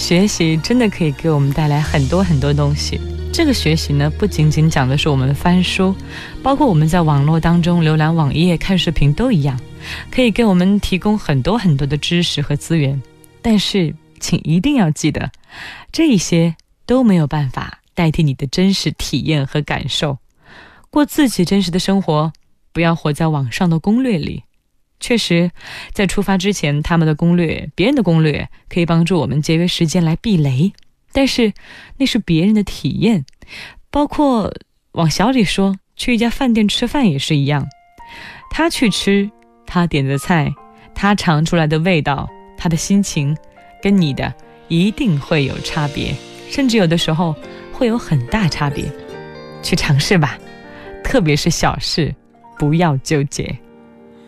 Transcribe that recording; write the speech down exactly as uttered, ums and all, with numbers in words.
学习真的可以给我们带来很多很多东西。这个学习呢，不仅仅讲的是我们翻书，包括我们在网络当中浏览网页、看视频都一样，可以给我们提供很多很多的知识和资源。但是请一定要记得，这一些都没有办法代替你的真实体验和感受。过自己真实的生活，不要活在网上的攻略里。确实，在出发之前，他们的攻略，别人的攻略可以帮助我们节约时间来避雷，但是那是别人的体验。包括往小里说，去一家饭店吃饭也是一样，他去吃，他点的菜，他尝出来的味道，他的心情跟你的一定会有差别，甚至有的时候会有很大差别。去尝试吧，特别是小事，不要纠结。